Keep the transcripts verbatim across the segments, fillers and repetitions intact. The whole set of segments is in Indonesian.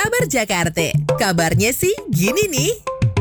Kabar Jakarta, kabarnya sih gini nih.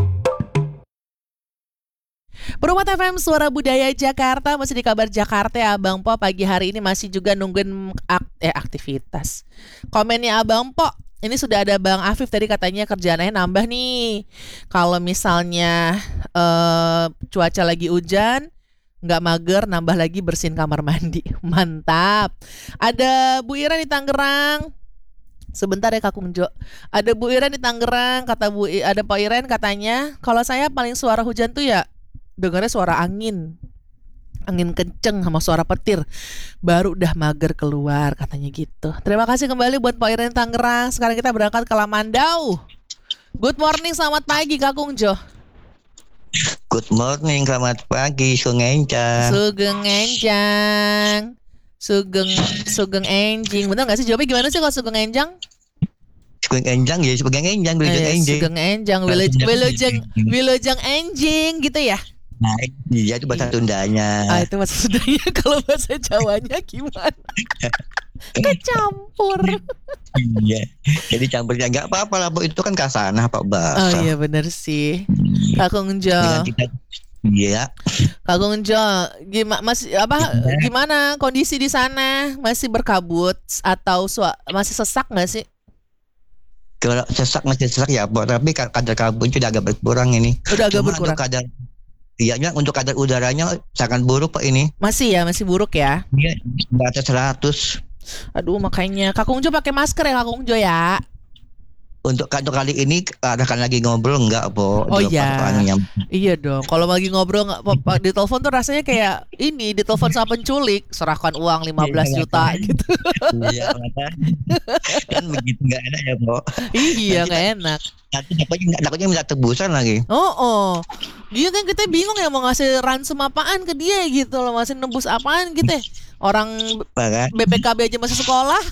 Perumat F M Suara Budaya Jakarta, masih di Kabar Jakarta ya Abang Po. Pagi hari ini masih juga nungguin ak- eh, aktivitas komennya Abang Po. Ini sudah ada Bang Afif tadi katanya kerjaannya nambah nih. Kalau misalnya eh, cuaca lagi hujan, nggak mager, nambah lagi bersihin kamar mandi. Mantap. Ada Bu Ira di Tangerang. Sebentar ya Kak Kungjo. Ada Bu Iren di Tangerang, kata Bu I- ada Pak Iren katanya, kalau saya paling suara hujan tuh ya dengarnya suara angin. Angin kenceng sama suara petir. Baru udah mager keluar katanya gitu. Terima kasih kembali buat Pak Iren Tangerang. Sekarang kita berangkat ke Lamandau. Good morning, selamat pagi Kak Kungjo. Good morning, selamat pagi, Sugeng Enjang. Sugeng Enjang. Sugeng Sugeng Enjing. Bener gak sih jawabnya gimana sih kalau Sugeng Enjang? Sugeng Enjang ya, Sugeng Enjang, Wilujeng Eh, Enjing. Sugeng Enjang, Wilujeng Wilujeng Wilujeng Enjing gitu ya. Nah, iya itu bahasa Sundanya. Ah itu bahasa Sundanya. Kalau bahasa Jawanya gimana? Kecampur. Iya. Jadi campurnya nggak apa-apa lah, Bu. Itu kan kasanah Pak Oh bahasa. iya bener sih. Kak Kungjo. Dengan kita Iya. Kak Kungjo, gimana masih apa gimana kondisi di sana? Masih berkabut atau sua- masih sesak nggak sih? Kalau sesak masih sesak ya, Bu. Tapi ka- kadar kabut sudah agak berkurang ini. Udah agak Cuma berkurang. untuk kadar Iya, ya, untuk kadar udaranya sangat buruk Pak ini. Masih ya, masih buruk ya. Dia di atas seratus. Aduh makanya Kak Kungjo pakai masker ya Kak Kungjo ya. Untuk untuk kali ini akan lagi ngobrol enggak, Bu? Oh Di iya. lepas anunya. Iya dong. Kalau lagi ngobrol nggak pa- pa- di telepon tuh rasanya kayak ini di telepon sama penculik, serahkan uang lima belas Iya, juta makanya. gitu. Iya, makanya. Kan begitu nggak enak ya, Bu. Iya Nanti nggak enak. Nanti takutnya takutnya minta tebusan lagi. Oh oh. Iya kan kita bingung ya mau ngasih ransom apaan ke dia gitu loh, masih nembus apaan gitu ya. Orang Bahkan B P K B aja masih sekolah.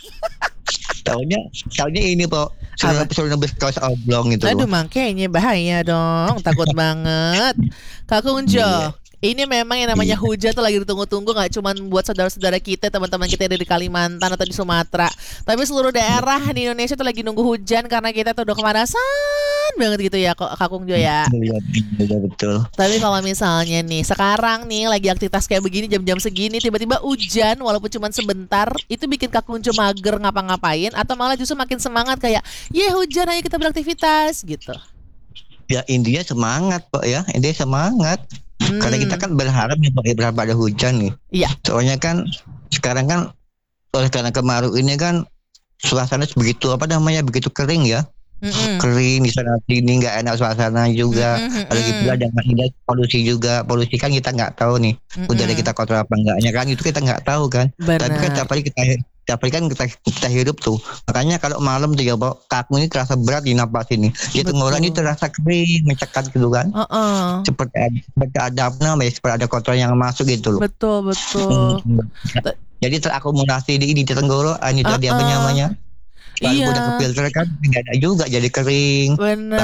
tahunya tahunya ini, Po. Suruh Apa? suruh nebus kaos oblong gitu. Aduh loh. makanya bahaya dong, takut banget. Kak Kunjo, Iya. ini memang yang namanya hujan tuh lagi ditunggu-tunggu, nggak cuma buat saudara-saudara kita, teman-teman kita yang ada di Kalimantan atau di Sumatera, tapi seluruh daerah di Indonesia tuh lagi nunggu hujan karena kita tuh udah kepanasan banget gitu ya Kak Kak Kunjo ya. Iya, iya, betul. Tapi kalau misalnya nih sekarang nih lagi aktivitas kayak begini jam-jam segini tiba-tiba hujan walaupun cuma sebentar, itu bikin Kak Kunjo mager ngapa-ngapain atau malah justru makin semangat kayak ye hujan ayo kita beraktivitas gitu. Ya intinya semangat, Pak ya. Intinya semangat. Hmm. Karena kita kan berharap ya, Pak, ya, berharap ada hujan nih. Iya. Soalnya kan sekarang kan oleh karena kemarau ini kan suasana begitu apa namanya begitu kering ya. Mm-mm. Kering di sana sini nggak enak suasana juga. Mm-mm, Lagi mm-mm. pula dengan ada polusi juga. Polusi kan kita nggak tahu nih Mm-mm. udara kita kotor apa enggaknya kan, itu kita nggak tahu kan. Tapi kan Benar. tiap hari kita tiap hari kan kita, kita hidup tuh. Makanya kalau malam tuh ya, Pak, kaku ini terasa berat di napas ini. Di Betul. tenggorokan ini terasa kering, mencekat gitu kan. Uh-uh. Seperti ada, seperti ada apa namanya, seperti ada kotoran yang masuk gitu loh. Betul betul. Hmm. Jadi terakumulasi di ini di tenggorokan itu Uh-uh. ada apa namanya? Lalu Iya. udah ke filter kan nggak ada juga jadi kering. Benar.